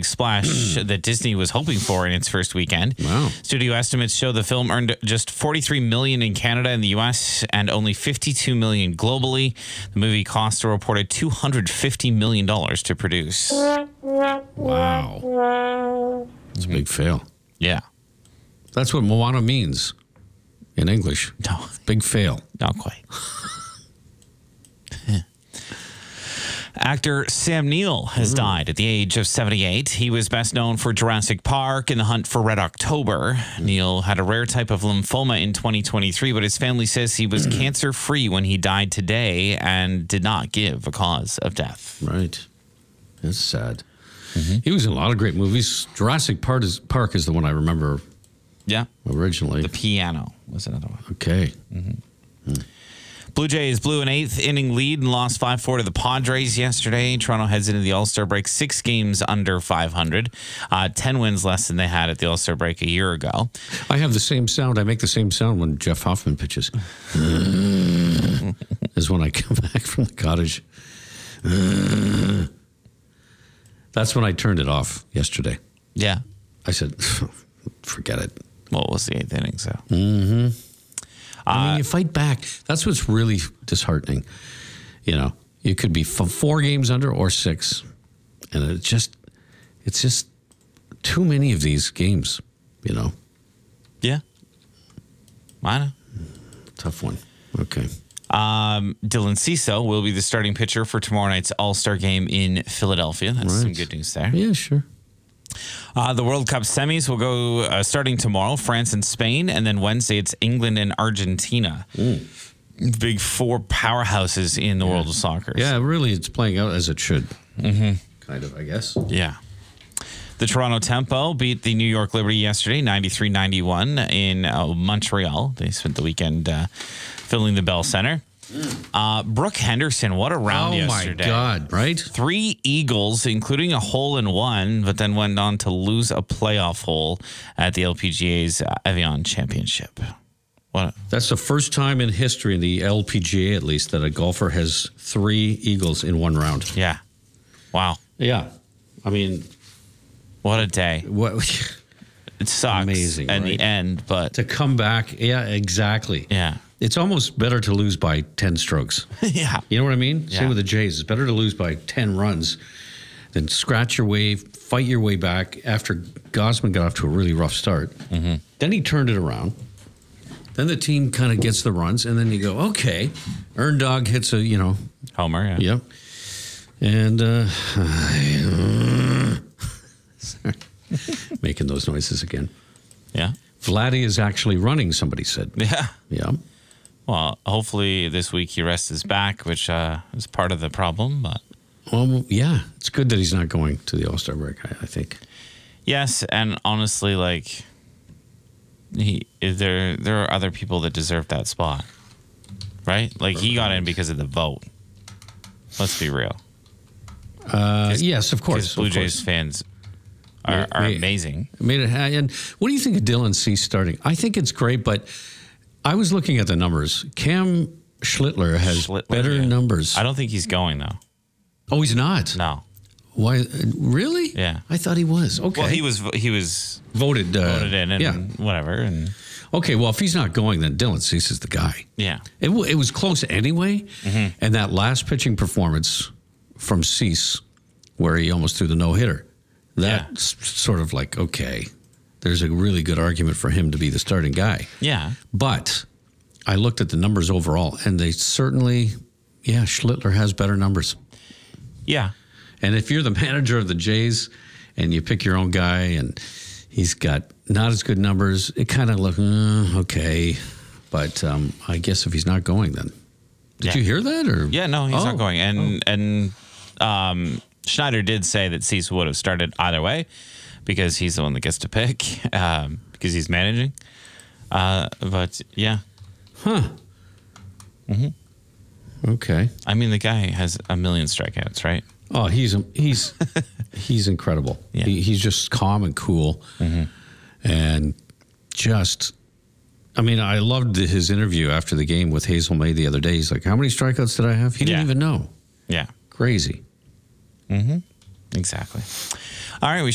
splash that Disney was hoping for in its first weekend. Wow. Studio estimates show the film earned just $43 million in Canada and the U.S. and only $52 million globally. The movie cost a reported $250 million to produce. Wow. It's a big fail. Yeah. That's what Moana means in English. No, Big fail. not quite. Actor Sam Neill has died at the age of 78. He was best known for Jurassic Park and The Hunt for Red October. Neill had a rare type of lymphoma in 2023, but his family says he was cancer-free when he died today and did not give a cause of death. Right. That's sad. He was in a lot of great movies. Jurassic Park is the one I remember Yeah. originally. The Piano was another one. Okay. Blue Jays blew an eighth-inning lead and lost 5-4 to the Padres yesterday. Toronto heads into the All-Star break 6 games under 500, 10 wins less than they had at the All-Star break a year ago. I have the same sound. I make the same sound when Jeff Hoffman pitches. Is when I come back from the cottage. That's when I turned it off yesterday. Yeah. I said, forget it. What was the eighth inning, so? I mean, you fight back. That's what's really disheartening. You know, you could be 4 games under or 6. And it's just too many of these games, you know. Yeah. I know. Tough one. Okay. Dylan Cease will be the starting pitcher for tomorrow night's All-Star game in Philadelphia. That's some good news there. Yeah, sure. The World Cup semis will go starting tomorrow, France and Spain, and then Wednesday it's England and Argentina. Big 4 powerhouses in the world of soccer. Yeah, really, it's playing out as it should. Kind of, I guess. Yeah. The Toronto Tempo beat the New York Liberty yesterday, 93-91 in Montreal. They spent the weekend filling the Bell Center. Brooke Henderson, what a round yesterday. Oh, my God, right? 3 eagles, including a hole-in-one, but then went on to lose a playoff hole at the LPGA's Evian Championship. What? That's the first time in history, in the LPGA at least, that a golfer has 3 eagles in one round. Yeah. Wow. Yeah. I mean, what a day. what It sucks Amazing, in right? the end, but to come back. Yeah, exactly. yeah. It's almost better to lose by 10 strokes. Yeah. You know what I mean? Yeah. Same with the Jays. It's better to lose by 10 runs than scratch your way, fight your way back after Gosman got off to a really rough start. Then he turned it around. Then the team kind of gets the runs, and then you go, okay. Earn Dog hits a, Homer, yeah. Yep. And sorry. Making those noises again. Yeah. Vladdy is actually running, somebody said. Yeah. Yeah. Well, hopefully this week he rests his back, which is part of the problem. But Well, yeah. It's good that he's not going to the All-Star break, I think. yes, and honestly, like there are other people that deserve that spot, right? Like he got in because of the vote. Let's be real. Yes, of course. Because Blue of Jays course. fans are amazing. Made it. And what do you think of Dylan Cease starting? I think it's great, but I was looking at the numbers. Cam Schlittler has better numbers. I don't think he's going though. Oh, he's not? No. Why? Really? Yeah. I thought he was. Okay. Well, he was voted in and yeah. whatever. And Okay, well, if he's not going, then Dylan Cease is the guy. yeah. It was close anyway. And that last pitching performance from Cease, where he almost threw the no-hitter, that's sort of like, okay, there's a really good argument for him to be the starting guy. Yeah. But I looked at the numbers overall, and they certainly, Schlittler has better numbers. Yeah. And if you're the manager of the Jays and you pick your own guy and he's got not as good numbers, it kind of looks, okay. But I guess if he's not going, then. Did you hear that? Or? Yeah, no, he's not going. And Schneider did say that Cease would have started either way because he's the one that gets to pick because he's managing. But yeah. Huh. Okay. I mean, the guy has a million strikeouts, right? Oh, he's incredible. Yeah. He's just calm and cool, and just. I mean, I loved his interview after the game with Hazel May the other day. He's like, "How many strikeouts did I have?" He didn't even know. Yeah. Crazy. Exactly. All right.